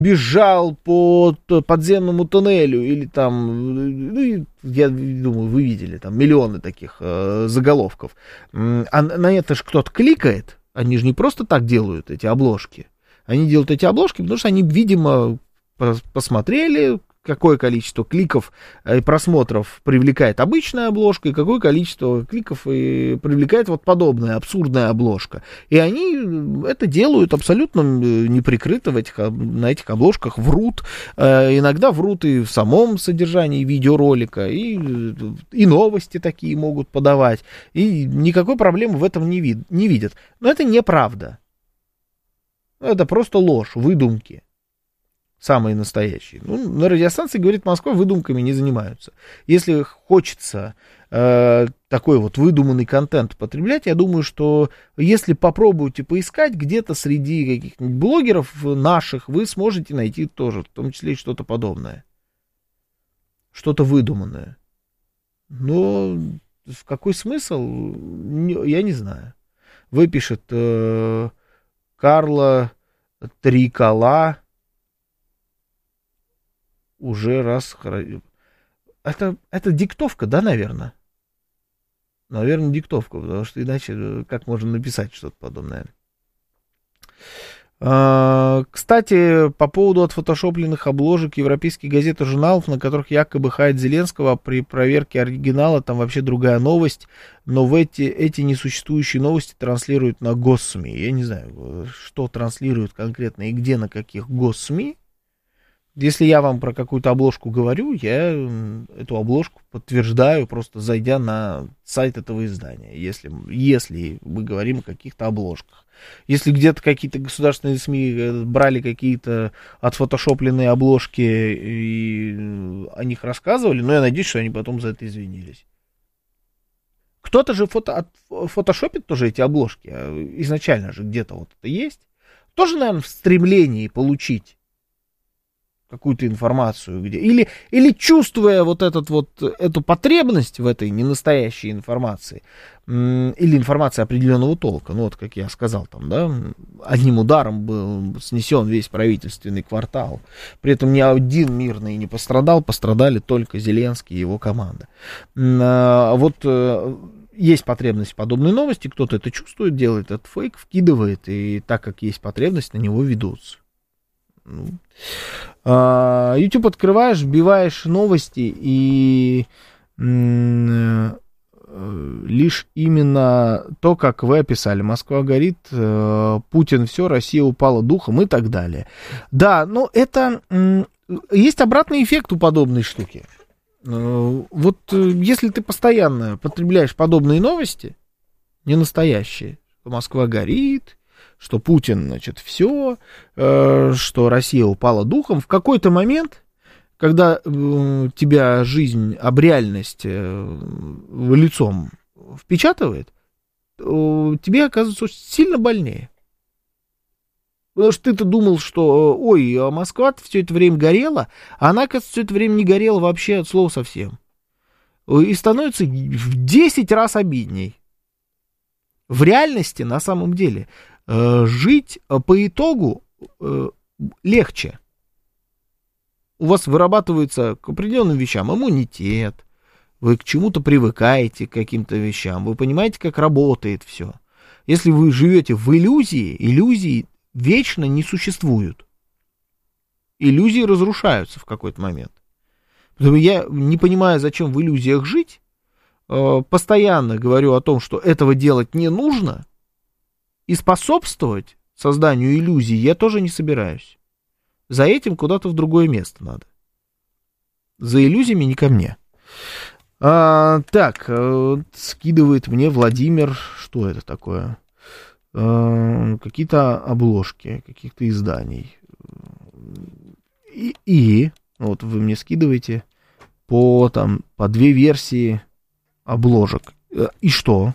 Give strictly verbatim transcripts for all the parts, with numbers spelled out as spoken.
бежал по подземному туннелю, или там, ну, я думаю, вы видели там миллионы таких э, заголовков. А на это же кто-то кликает, они же не просто так делают эти обложки. Они делают эти обложки, потому что они, видимо, посмотрели, какое количество кликов и просмотров привлекает обычная обложка, и какое количество кликов и привлекает вот подобная абсурдная обложка. И они это делают абсолютно неприкрыто в этих, на этих обложках, врут. Иногда врут и в самом содержании видеоролика, и, и новости такие могут подавать. И никакой проблемы в этом не, вид, не видят. Но это неправда. Это просто ложь, выдумки. Самые настоящие. Ну, на радиостанции, говорит Москва, выдумками не занимаются. Если хочется э, такой вот выдуманный контент потреблять, я думаю, что если попробуете поискать, где-то среди каких-нибудь блогеров наших вы сможете найти тоже, в том числе и что-то подобное. Что-то выдуманное. Но в какой смысл, я не знаю. Выпишет э, Карла Трикола уже раз... Это, это диктовка, да, наверное? Наверное, диктовка, потому что иначе как можно написать что-то подобное? А, кстати, по поводу отфотошопленных обложек европейских газет и журналов, на которых якобы хаят Зеленского, при проверке оригинала там вообще другая новость, но в эти, эти несуществующие новости транслируют на госсми. Я не знаю, что транслируют конкретно и где, на каких госсми. Если я вам про какую-то обложку говорю, я эту обложку подтверждаю, просто зайдя на сайт этого издания, если, если мы говорим о каких-то обложках. Если где-то какие-то государственные СМИ брали какие-то отфотошопленные обложки и о них рассказывали, но я надеюсь, что они потом за это извинились. Кто-то же фото, фотошопит тоже эти обложки, изначально же где-то вот это есть. Тоже, наверное, в стремлении получить какую-то информацию, где... Или, или чувствуя вот, этот вот эту потребность в этой ненастоящей информации, или информации определенного толка, ну вот, как я сказал, там, да, одним ударом был снесен весь правительственный квартал, при этом ни один мирный не пострадал, пострадали только Зеленский и его команда. А вот есть потребность в подобной новости, кто-то это чувствует, делает этот фейк, вкидывает, и так как есть потребность, на него ведутся. YouTube открываешь, вбиваешь новости, и м- лишь именно то, как вы описали. Москва горит, Путин все, Россия упала духом и так далее. Да, но это м- есть обратный эффект у подобной штуки. Вот если ты постоянно потребляешь подобные новости, не настоящие, что Москва горит, что Путин, значит, все, э, что Россия упала духом, в какой-то момент, когда э, тебя жизнь об реальность э, лицом впечатывает, э, тебе оказывается сильно больнее. Потому что ты-то думал, что, ой, а Москва-то все это время горела, а она, оказывается, все это время не горела вообще от слова совсем. И становится в десять раз обидней. В реальности, на самом деле, жить по итогу легче. У вас вырабатывается к определенным вещам иммунитет, вы к чему-то привыкаете, к каким-то вещам, вы понимаете, как работает все. Если вы живете в иллюзии, иллюзии вечно не существуют. Иллюзии разрушаются в какой-то момент. Поэтому я не понимаю, зачем в иллюзиях жить, постоянно говорю о том, что этого делать не нужно, и способствовать созданию иллюзий я тоже не собираюсь. За этим куда-то в другое место надо. За иллюзиями не ко мне. А, так, скидывает мне Владимир, что это такое? А, какие-то обложки, каких-то изданий. И, и вот вы мне скидываете по, там, по две версии обложек. И что?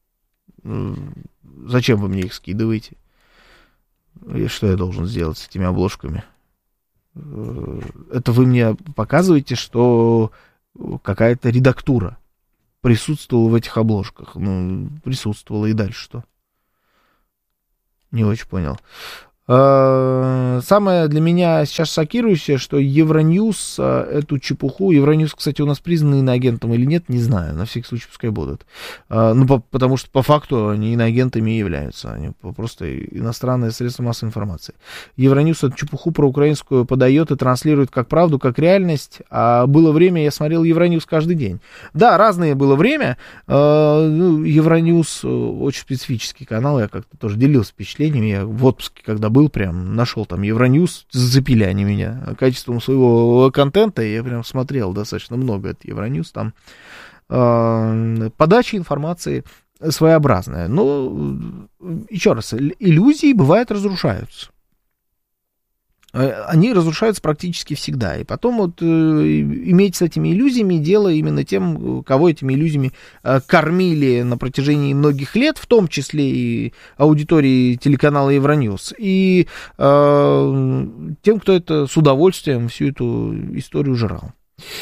Зачем вы мне их скидываете? И что я должен сделать с этими обложками? Это вы мне показываете, что какая-то редактура присутствовала в этих обложках. Ну, присутствовала, и дальше что? Не очень понял. Самое для меня сейчас шокирующее, что Евроньюз эту чепуху, Евроньюз, кстати, у нас признаны иноагентом или нет, не знаю, на всякий случай пускай будут. Ну, по, потому что по факту они иноагентами и являются, они просто иностранные средства массовой информации. Евроньюз эту чепуху про украинскую подает и транслирует как правду, как реальность, а было время, я смотрел Евроньюз каждый день. Да, разное было время, Евроньюз очень специфический канал, я как-то тоже делился впечатлениями, я в отпуске, когда был, прям нашел там Евроньюз, зацепили они меня качеством своего контента, я прям смотрел достаточно много от Евроньюз, там э, подача информации своеобразная. Но, еще раз, иллюзии, бывает, разрушаются. Они разрушаются практически всегда. И потом вот э, иметь с этими иллюзиями дело именно тем, кого этими иллюзиями э, кормили на протяжении многих лет, в том числе и аудитории телеканала Евроньюз, и э, тем, кто это с удовольствием всю эту историю жрал.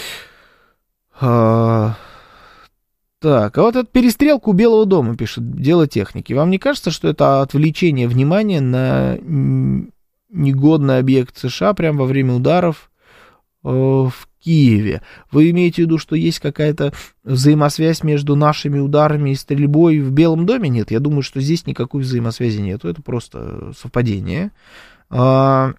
А, так, а вот эта перестрелка у Белого дома, пишет, дело техники. Вам не кажется, что это отвлечение внимания на негодный объект США прямо во время ударов э, в Киеве? Вы имеете в виду, что есть какая-то взаимосвязь между нашими ударами и стрельбой в Белом доме? Нет, я думаю, что здесь никакой взаимосвязи нет. Это просто совпадение. А,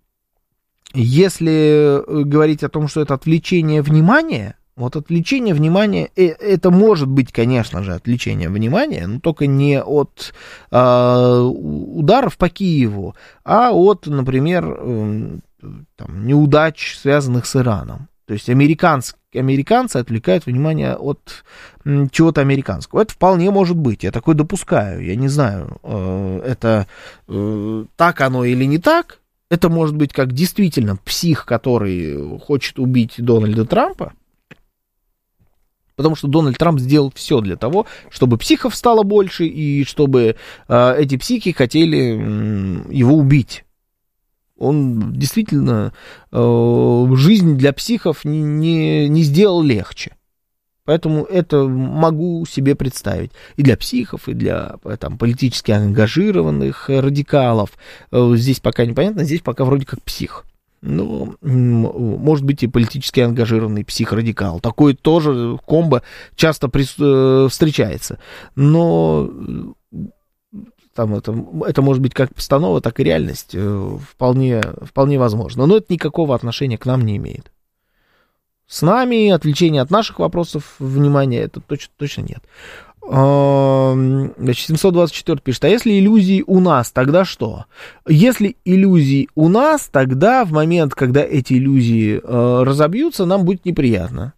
если говорить о том, что это отвлечение внимания, вот отвлечение внимания, это может быть, конечно же, отвлечение внимания, но только не от э, ударов по Киеву, а от, например, э, там, неудач, связанных с Ираном. То есть американцы, американцы отвлекают внимание от м, чего-то американского. Это вполне может быть, я такое допускаю. Я не знаю, э, это э, так оно или не так. Это может быть как действительно псих, который хочет убить Дональда Трампа, потому что Дональд Трамп сделал все для того, чтобы психов стало больше, и чтобы э, эти психи хотели э, его убить. Он действительно э, жизнь для психов не, не, не сделал легче. Поэтому это могу себе представить. И для психов, и для там, политически ангажированных радикалов. Э, здесь пока непонятно, здесь пока вроде как псих. Ну, может быть, и политически ангажированный психрадикал. Такое тоже комбо часто при, э, встречается. Но там это, это может быть как постанова, так и реальность. Э, вполне, вполне возможно. Но это никакого отношения к нам не имеет. С нами отвлечение от наших вопросов внимания, это точно, точно нет. Значит, семьсот двадцать четыре пишет, а если иллюзии у нас, тогда что? Если иллюзии у нас, тогда в момент, когда эти иллюзии э, разобьются, нам будет неприятно.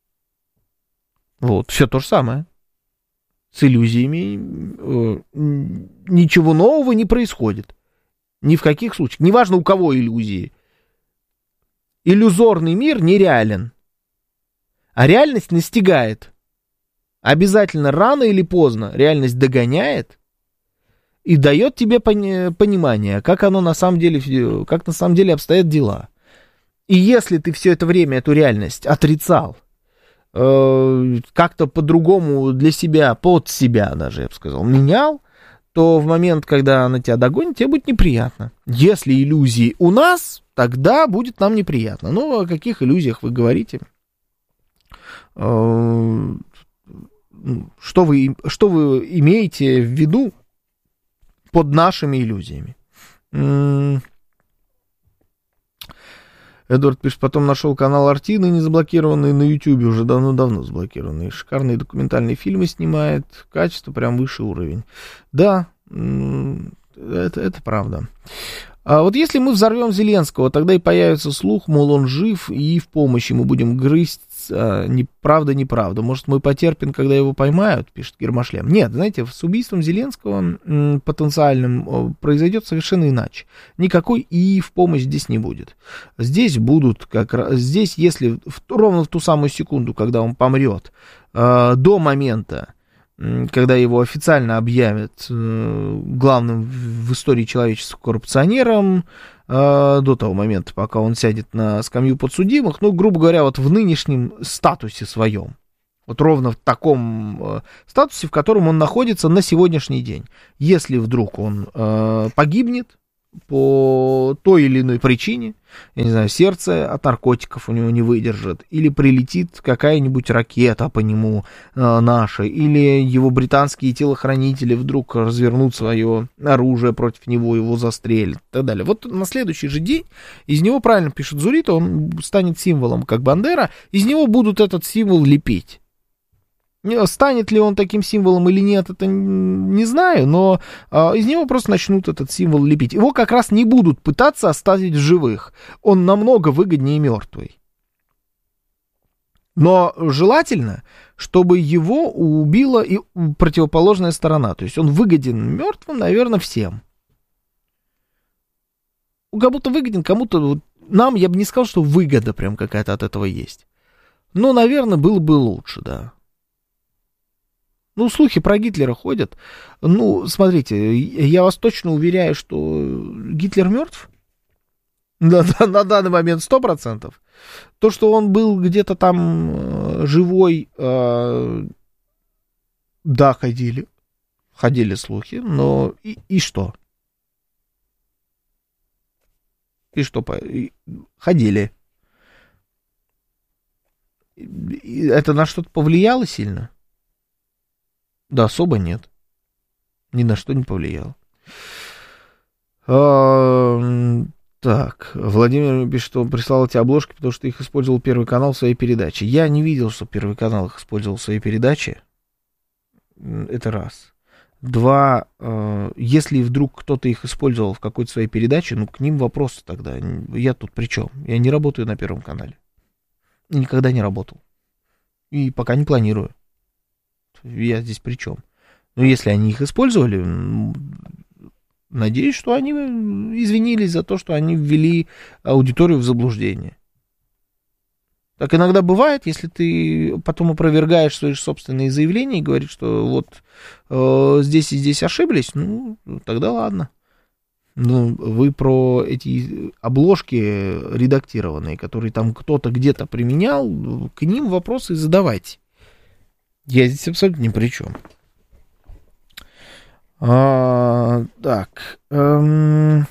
Вот, все то же самое. С иллюзиями э, ничего нового не происходит. Ни в каких случаях. Неважно, у кого иллюзии. Иллюзорный мир нереален. А реальность настигает. Обязательно рано или поздно реальность догоняет и дает тебе пони- понимание, как оно на самом деле, как на самом деле обстоят дела. И если ты все это время эту реальность отрицал, э, как-то по-другому для себя, под себя даже, я бы сказал, менял, то в момент, когда она тебя догонит, тебе будет неприятно. Если иллюзии у нас, тогда будет нам неприятно. Ну, о каких иллюзиях вы говорите? Э, Что вы, что вы имеете в виду под нашими иллюзиями? Эдвард пишет, потом нашел канал Артины, не заблокированный на Ютьюбе, уже давно-давно заблокированный. Шикарные документальные фильмы снимает, качество прям выше уровень. Да, это, это правда. А вот если мы взорвем Зеленского, тогда и появится слух, мол, он жив, и в помощь ему будем грызть. А, неправда, неправда. Может, мы потерпим, когда его поймают, пишет Гермошлем. Нет, знаете, с убийством Зеленского м, потенциальным о, произойдет совершенно иначе. Никакой и в помощь здесь не будет. Здесь будут, как раз, здесь, если в, ровно в ту самую секунду, когда он помрет, э, до момента, когда его официально объявят э, главным в истории человечества коррупционером, э, до того момента, пока он сядет на скамью подсудимых, ну, грубо говоря, вот в нынешнем статусе своем, вот ровно в таком э, статусе, в котором он находится на сегодняшний день. Если вдруг он э, погибнет, по той или иной причине, я не знаю, сердце от наркотиков у него не выдержит, или прилетит какая-нибудь ракета по нему э, наша, или его британские телохранители вдруг развернут свое оружие против него, его застрелят и так далее. Вот на следующий же день из него, правильно пишет Зурита, он станет символом, как Бандера, из него будут этот символ лепить. Станет ли он таким символом или нет, это не знаю, но а, из него просто начнут этот символ лепить. Его как раз не будут пытаться оставить в живых. Он намного выгоднее мертвый. Но желательно, чтобы его убила и противоположная сторона. То есть он выгоден мертвым, наверное, всем. Кому-то выгоден, кому-то... Нам, я бы не сказал, что выгода прям какая-то от этого есть. Но, наверное, было бы лучше, да. Ну, слухи про Гитлера ходят. Ну, смотрите, я вас точно уверяю, что Гитлер мертв. На, на данный момент сто процентов. То, что он был где-то там э, живой, э, да, ходили. Ходили слухи, но и, и что? И что? И, ходили. И это на что-то повлияло сильно? Да, особо нет. Ни на что не повлияло. А, так, Владимир пишет, что он прислал эти обложки, потому что их использовал Первый канал в своей передаче. Я не видел, что Первый канал их использовал в своей передаче. Это раз. Два, если вдруг кто-то их использовал в какой-то своей передаче, ну, к ним вопросы тогда. Я тут при чем? Я не работаю на Первом канале. Никогда не работал. И пока не планирую. Я здесь при чем? Ну, если они их использовали, надеюсь, что они извинились за то, что они ввели аудиторию в заблуждение. Так иногда бывает, если ты потом опровергаешь свои собственные заявления и говоришь, что вот э, здесь и здесь ошиблись, ну, тогда ладно. Ну, вы про эти обложки редактированные, которые там кто-то где-то применял, к ним вопросы задавайте. Я здесь абсолютно ни при чем. А, так. Эм...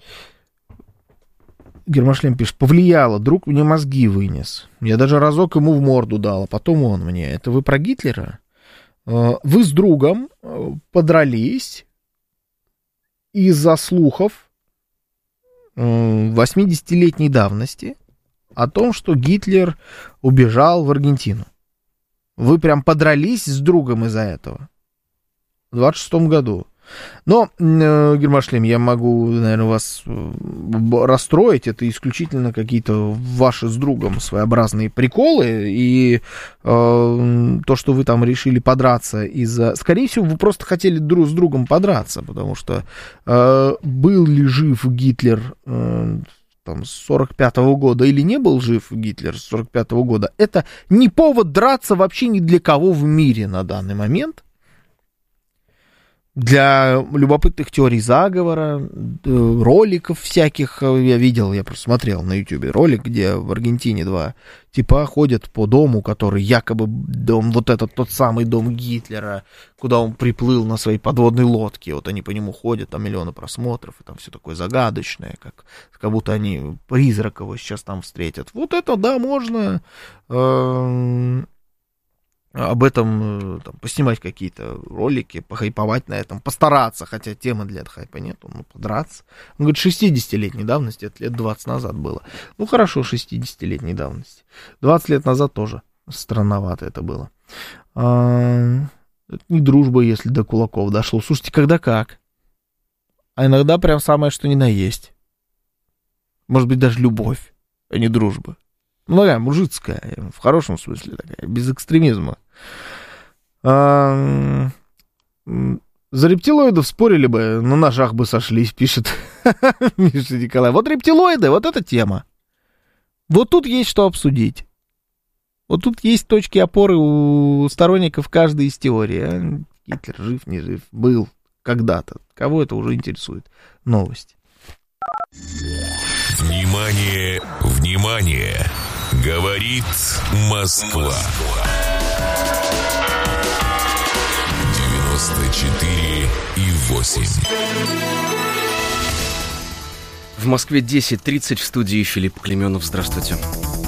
Гермошлем пишет, повлияло, друг мне мозги вынес. Я даже разок ему в морду дал, а потом он мне. Это вы про Гитлера? А, вы с другом подрались из-за слухов восьмидесятилетней давности о том, что Гитлер убежал в Аргентину. Вы прям подрались с другом из-за этого. В двадцать шестом году. Но, э, Гермошлем, я могу, наверное, вас расстроить. Это исключительно какие-то ваши с другом своеобразные приколы. И э, то, что вы там решили подраться из-за... Скорее всего, вы просто хотели друг с другом подраться. Потому что э, был ли жив Гитлер... Э, там, с сорок пятого года или не был жив Гитлер с сорок пятого года, это не повод драться вообще ни для кого в мире на данный момент. Для любопытных теорий заговора, роликов всяких, я видел, я просто смотрел на ютубе ролик, где в Аргентине два типа ходят по дому, который якобы дом, вот этот тот самый дом Гитлера, куда он приплыл на своей подводной лодке, вот они по нему ходят, там миллионы просмотров, и там все такое загадочное, как, как будто они призрак его сейчас там встретят. Вот это, да, можно... Э- об этом там, поснимать какие-то ролики, похайповать на этом, постараться, хотя темы для хайпа нет, ну, подраться. Он говорит, шестидесятилетней давности, это лет двадцать назад было. Ну, хорошо, шестидесятилетней давности. двадцать лет назад тоже странновато это было. А, это не дружба, если до кулаков дошло. Слушайте, когда как. А иногда прям самое, что ни на есть. Может быть, даже любовь, а не дружба. Ну, такая мужицкая, в хорошем смысле такая, без экстремизма. А, за рептилоидов спорили бы, на ножах бы сошлись, пишет Миша Николай. Вот рептилоиды, вот эта тема. Вот тут есть что обсудить. Вот тут есть точки опоры у сторонников каждой из теорий. А? Гитлер жив, не жив, был когда-то. Кого это уже интересует? Новость. Внимание, внимание! Говорит Москва. девяносто четыре и восемь. В Москве десять тридцать, в студии Филипп Клеменов. Здравствуйте.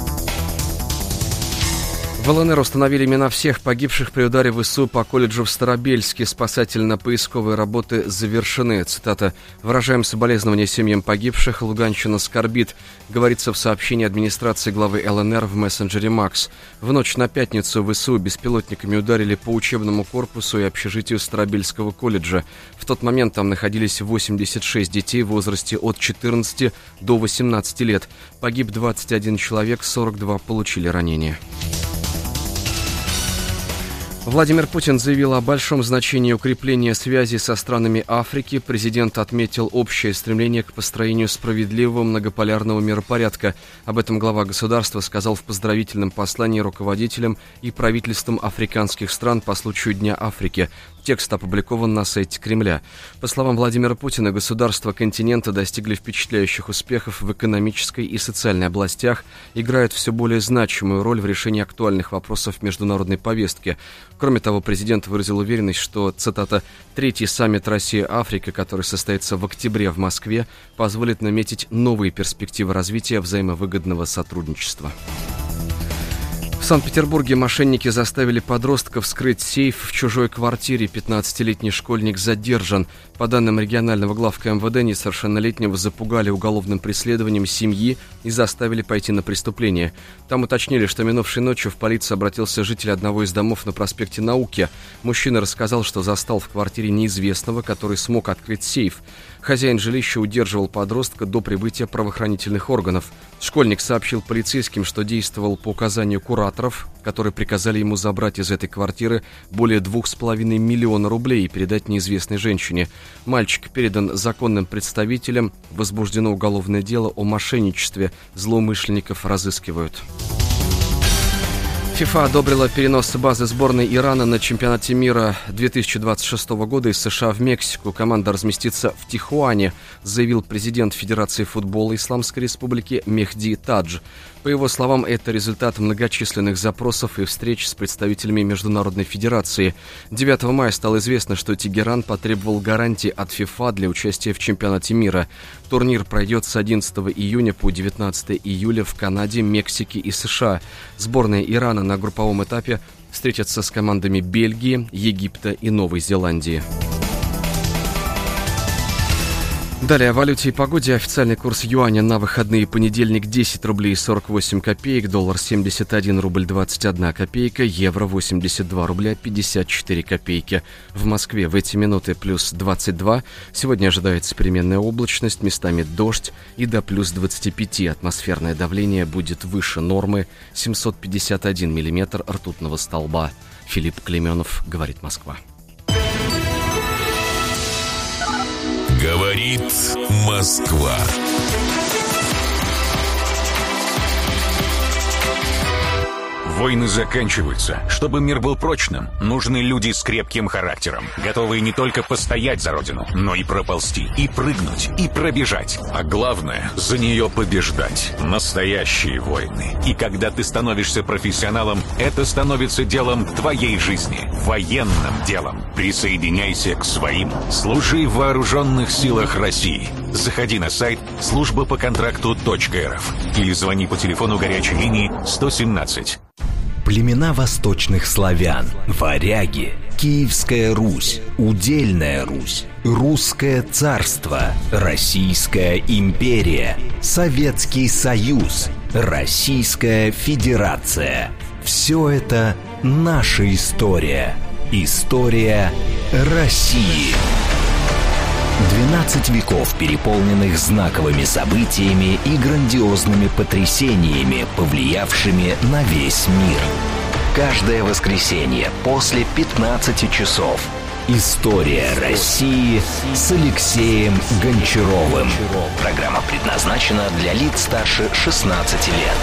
В ЛНР установили имена всех погибших при ударе ВСУ по колледжу в Старобельске. Спасательно-поисковые работы завершены. Цитата. «Выражаем соболезнования семьям погибших. Луганщина скорбит», говорится в сообщении администрации главы ЛНР в мессенджере Макс. В ночь на пятницу ВСУ беспилотниками ударили по учебному корпусу и общежитию Старобельского колледжа. В тот момент там находились восемьдесят шесть детей в возрасте от четырнадцати до восемнадцати лет. Погиб двадцать один человек, сорок два получили ранения. Владимир Путин заявил о большом значении укрепления связи со странами Африки. Президент отметил общее стремление к построению справедливого многополярного миропорядка. Об этом глава государства сказал в поздравительном послании руководителям и правительствам африканских стран по случаю Дня Африки. Текст опубликован на сайте Кремля. По словам Владимира Путина, государства континента достигли впечатляющих успехов в экономической и социальной областях, играют все более значимую роль в решении актуальных вопросов международной повестки. Кроме того, президент выразил уверенность, что, цитата, «третий саммит Россия-Африка, который состоится в октябре в Москве, позволит наметить новые перспективы развития взаимовыгодного сотрудничества». В Санкт-Петербурге мошенники заставили подростка вскрыть сейф в чужой квартире. пятнадцатилетний школьник задержан. По данным регионального главка МВД, несовершеннолетнего запугали уголовным преследованием семьи и заставили пойти на преступление. Там уточнили, что минувшей ночью в полицию обратился житель одного из домов на проспекте Науки. Мужчина рассказал, что застал в квартире неизвестного, который смог открыть сейф. Хозяин жилища удерживал подростка до прибытия правоохранительных органов. Школьник сообщил полицейским, что действовал по указанию кураторов, которые приказали ему забрать из этой квартиры более двух с половиной миллиона рублей и передать неизвестной женщине. Мальчик передан законным представителям. Возбуждено уголовное дело о мошенничестве. Злоумышленников разыскивают. ФИФА одобрила перенос базы сборной Ирана на чемпионате мира две тысячи двадцать шестого года из США в Мексику. Команда разместится в Тихуане, заявил президент Федерации футбола Исламской Республики Мехди Тадж. По его словам, это результат многочисленных запросов и встреч с представителями Международной Федерации. девятого мая стало известно, что Тегеран потребовал гарантий от ФИФА для участия в чемпионате мира. Турнир пройдет с одиннадцатого июня по девятнадцатого июля в Канаде, Мексике и США. Сборная Ирана на групповом этапе встретится с командами Бельгии, Египта и Новой Зеландии. Далее о валюте и погоде. Официальный курс юаня на выходные: понедельник десять рублей сорок восемь копеек, доллар семьдесят один рубль двадцать одна копейка, евро восемьдесят два рубля пятьдесят четыре копейки. В Москве в эти минуты плюс двадцать два. Сегодня ожидается переменная облачность, местами дождь и до плюс двадцати пяти. Атмосферное давление будет выше нормы, семьсот пятьдесят один миллиметр ртутного столба. Филипп Клеменов, говорит Москва. Говорит Москва. Войны заканчиваются. Чтобы мир был прочным, нужны люди с крепким характером, готовые не только постоять за родину, но и проползти, и прыгнуть, и пробежать. А главное, за нее побеждать. Настоящие войны. И когда ты становишься профессионалом, это становится делом твоей жизни. Военным делом. Присоединяйся к своим. Служи в вооруженных силах России. Заходи на сайт служба по контракту точка эр эф или звони по телефону горячей линии сто семнадцать. Племена восточных славян, варяги, Киевская Русь, Удельная Русь, Русское царство, Российская империя, Советский Союз, Российская Федерация. Все это наша история. История России. двенадцать веков, переполненных знаковыми событиями и грандиозными потрясениями, повлиявшими на весь мир. Каждое воскресенье после пятнадцати часов. История России с Алексеем Гончаровым. Программа предназначена для лиц старше шестнадцати лет.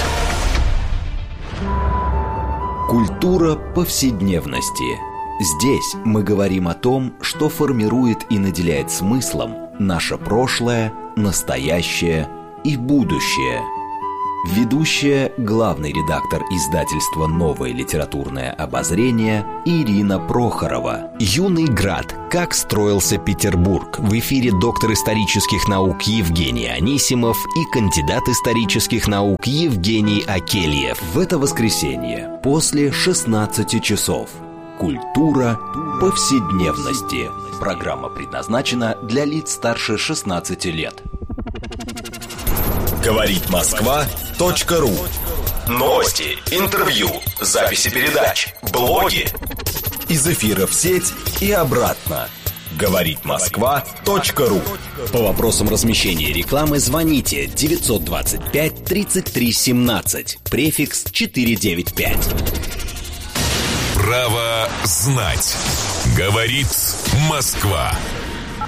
Культура повседневности. Здесь мы говорим о том, что формирует и наделяет смыслом наше прошлое, настоящее и будущее. Ведущая, главный редактор издательства «Новое литературное обозрение» Ирина Прохорова. Юный град. Как строился Петербург. В эфире доктор исторических наук Евгений Анисимов и кандидат исторических наук Евгений Акельев. В это воскресенье после шестнадцати часов. Культура повседневности. Программа предназначена для лиц старше шестнадцати лет. Говорит Москва точка ру. Новости, интервью, записи передач, блоги. Из эфира в сеть и обратно. Говорит Москва точка ру. По вопросам размещения рекламы звоните девятьсот двадцать пять тридцать три семнадцать, префикс четыреста девяносто пять. Право знать. Говорит Москва.